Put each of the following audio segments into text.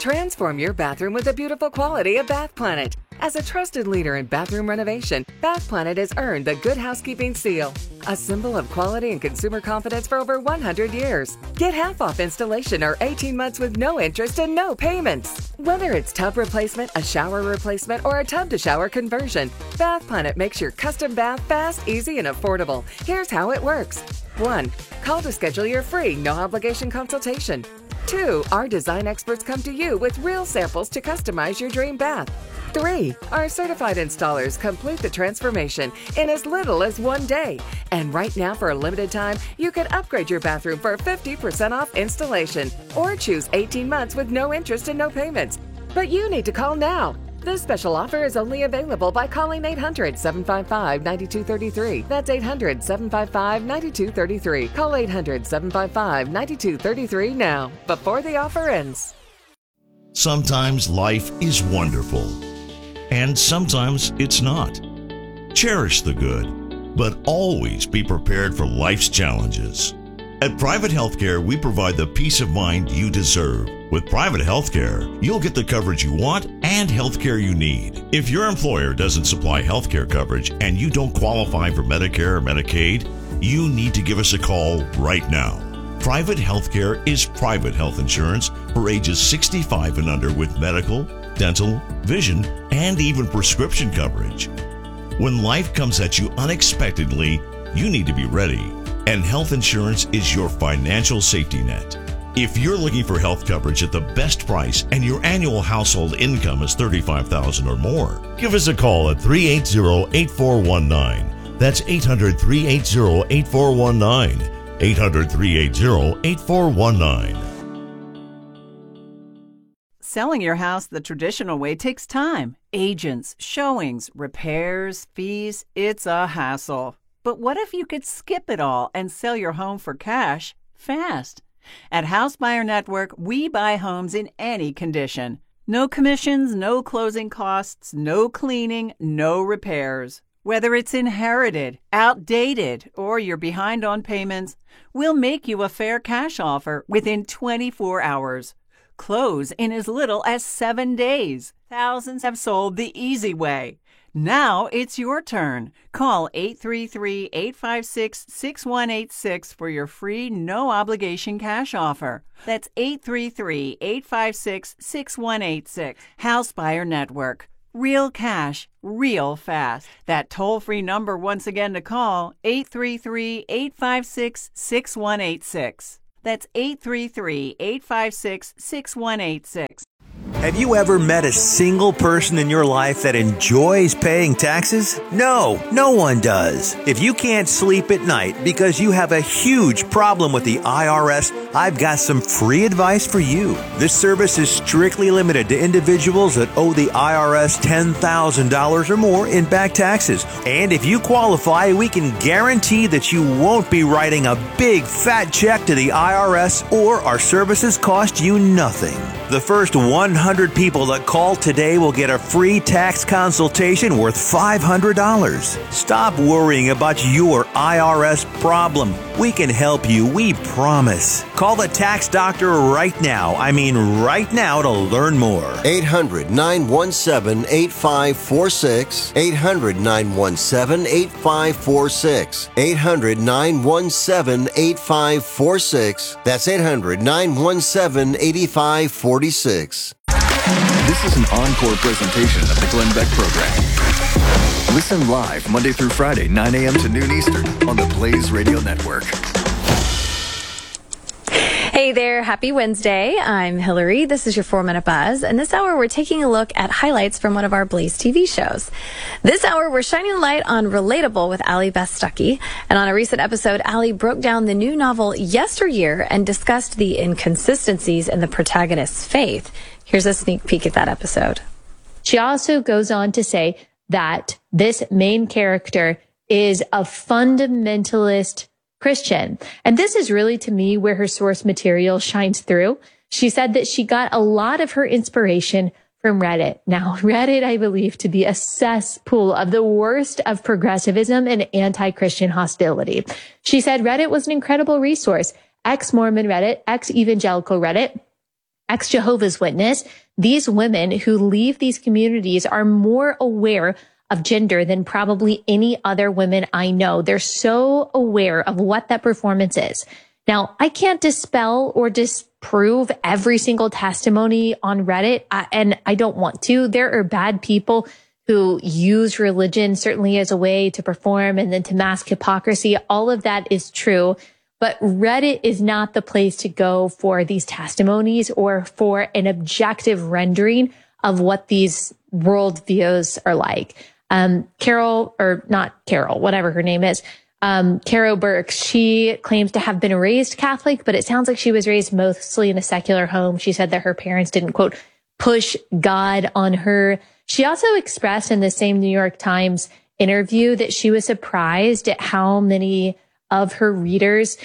Transform your bathroom with the beautiful quality of Bath Planet. As a trusted leader in bathroom renovation, Bath Planet has earned the Good Housekeeping seal, a symbol of quality and consumer confidence for over 100 years. Get half off installation or 18 months with no interest and no payments. Whether it's tub replacement, a shower replacement, or a tub-to-shower conversion, Bath Planet makes your custom bath fast, easy, and affordable. Here's how it works. 1. Call to schedule your free, no-obligation consultation. 2. Our design experts come to you with real samples to customize your dream bath. 3. Our certified installers complete the transformation in as little as 1 day. And right now, for a limited time, you can upgrade your bathroom for 50% off installation or choose 18 months with no interest and no payments. But you need to call now. This special offer is only available by calling 800-755-9233. That's 800-755-9233. Call 800-755-9233 now, before the offer ends. Sometimes life is wonderful, and sometimes it's not. Cherish the good, but always be prepared for life's challenges. At Private Healthcare, we provide the peace of mind you deserve. With Private Healthcare, you'll get the coverage you want and healthcare you need. If your employer doesn't supply healthcare coverage and you don't qualify for Medicare or Medicaid, you need to give us a call right now. Private Healthcare is private health insurance for ages 65 and under with medical, dental, vision, and even prescription coverage. When life comes at you unexpectedly, you need to be ready. And health insurance is your financial safety net. If you're looking for health coverage at the best price and your annual household income is $35,000 or more, give us a call at 380-8419. That's 800-380-8419. 800-380-8419. Selling your house the traditional way takes time. Agents, showings, repairs, fees. It's a hassle. But what if you could skip it all and sell your home for cash fast? At House Buyer Network, we buy homes in any condition. No commissions, no closing costs, no cleaning, no repairs. Whether it's inherited, outdated, or you're behind on payments, we'll make you a fair cash offer within 24 hours. Close in as little as 7 days. Thousands have sold the easy way. Now it's your turn. Call 833-856-6186 for your free, no-obligation cash offer. That's 833-856-6186. House Buyer Network. Real cash, real fast. That toll-free number once again to call, 833-856-6186. That's 833-856-6186. Have you ever met a single person in your life that enjoys paying taxes? No, no one does. If you can't sleep at night because you have a huge problem with the IRS, I've got some free advice for you. This service is strictly limited to individuals that owe the IRS $10,000 or more in back taxes. And if you qualify, we can guarantee that you won't be writing a big fat check to the IRS, or our services cost you nothing. The first 100 people that call today will get a free tax consultation worth $500. Stop worrying about your IRS problem. We can help you, we promise. Call the tax doctor right now. I mean right now, to learn more. 800-917-8546. 800-917-8546. 800-917-8546. That's 800-917-8546. This is an encore presentation of the Glenn Beck Program. Listen live Monday through Friday, 9 a.m. to noon Eastern on the Blaze Radio Network. Hey there, happy Wednesday. I'm Hillary. This is your 4-Minute Buzz. And this hour, we're taking a look at highlights from one of our Blaze TV shows. This hour, we're shining a light on Relatable with Allie Beth Stuckey. And on a recent episode, Allie broke down the new novel Yesteryear and discussed the inconsistencies in the protagonist's faith. Here's a sneak peek at that episode. She also goes on to say that this main character is a fundamentalist Christian. And this is really, to me, where her source material shines through. She said that she got a lot of her inspiration from Reddit. Now, Reddit, I believe to be a cesspool of the worst of progressivism and anti-Christian hostility. She said Reddit was an incredible resource. Ex-Mormon Reddit, ex-evangelical Reddit, ex-Jehovah's Witness, these women who leave these communities are more aware of gender than probably any other women I know. They're so aware of what that performance is. Now, I can't dispel or disprove every single testimony on Reddit, and I don't want to. There are bad people who use religion certainly as a way to perform and then to mask hypocrisy. All of that is true. But Reddit is not the place to go for these testimonies or for an objective rendering of what these worldviews are like. Carol, or not Carol, whatever her name is, Caro Burks, she claims to have been raised Catholic, but it sounds like she was raised mostly in a secular home. She said that her parents didn't, quote, push God on her. She also expressed in the same New York Times interview that she was surprised at how many of her readers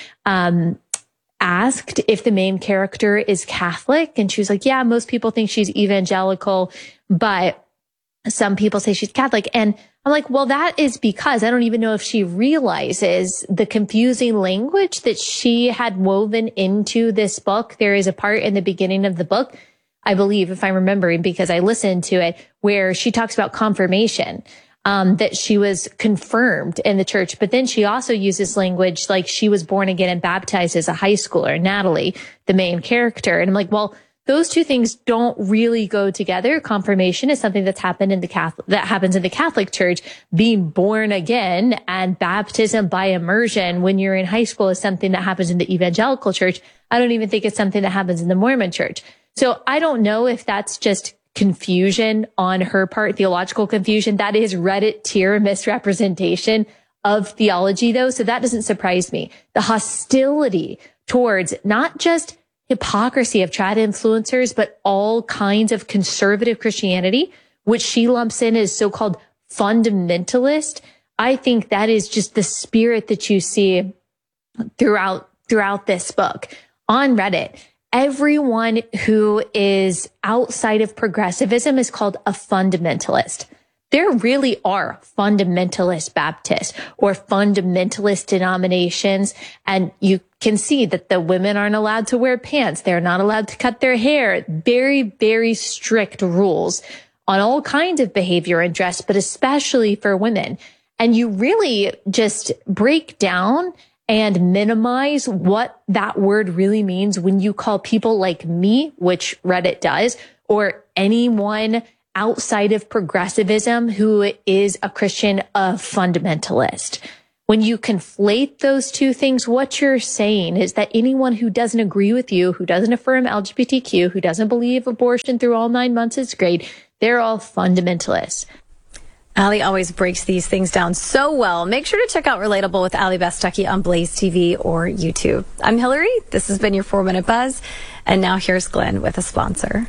asked if the main character is Catholic. And she was like, yeah, most people think she's evangelical, but some people say she's Catholic. And I'm like, well, that is because I don't even know if she realizes the confusing language that she had woven into this book. There is a part in the beginning of the book, I believe, if I'm remembering, because I listened to it, where she talks about confirmation, that she was confirmed in the church. But then she also uses language like she was born again and baptized as a high schooler, Natalie, the main character. And I'm like, well, those two things don't really go together. Confirmation is something that's happened in the that happens in the Catholic Church. Being born again and baptism by immersion when you're in high school is something that happens in the evangelical church. I don't even think it's something that happens in the Mormon church. So I don't know if that's just confusion on her part, theological confusion. That is Reddit tier misrepresentation of theology, though. So that doesn't surprise me. The hostility towards not just hypocrisy of trad influencers, but all kinds of conservative Christianity, which she lumps in as so-called fundamentalist. I think that is just the spirit that you see throughout this book. On Reddit, everyone who is outside of progressivism is called a fundamentalist. There really are fundamentalist Baptists or fundamentalist denominations, and you can see that the women aren't allowed to wear pants. They're not allowed to cut their hair. Very, very strict rules on all kinds of behavior and dress, but especially for women. And you really just break down and minimize what that word really means when you call people like me, which Reddit does, or anyone outside of progressivism who is a Christian, a fundamentalist. When you conflate those two things, what you're saying is that anyone who doesn't agree with you, who doesn't affirm LGBTQ, who doesn't believe abortion through all 9 months is great, they're all fundamentalists. Allie always breaks these things down so well. Make sure to check out Relatable with Allie Bestecki on Blaze TV or YouTube. I'm Hillary. This has been your 4-Minute Buzz. And now here's Glenn with a sponsor.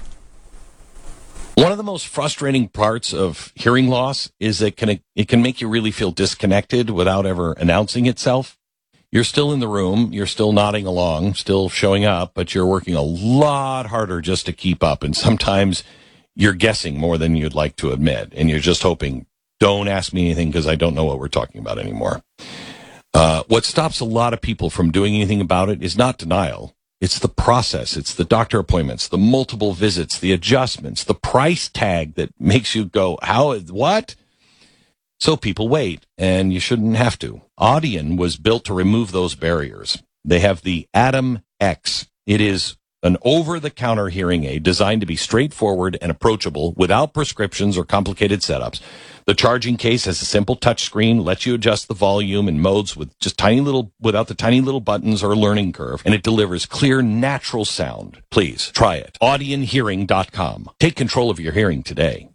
One of the most frustrating parts of hearing loss is that it can make you really feel disconnected without ever announcing itself. You're still in the room, you're still nodding along, still showing up, but you're working a lot harder just to keep up. And sometimes you're guessing more than you'd like to admit. And you're just hoping, don't ask me anything because I don't know what we're talking about anymore. What stops a lot of people from doing anything about it is not denial. It's the process. It's the doctor appointments, the multiple visits, the adjustments, the price tag that makes you go, what? So people wait, and you shouldn't have to. Audion was built to remove those barriers. They have the Atom X. It is an over-the-counter hearing aid designed to be straightforward and approachable without prescriptions or complicated setups. The charging case has a simple touchscreen, lets you adjust the volume and modes with just without the tiny little buttons or learning curve, and it delivers clear, natural sound. Please try it. AudionHearing.com. Take control of your hearing today.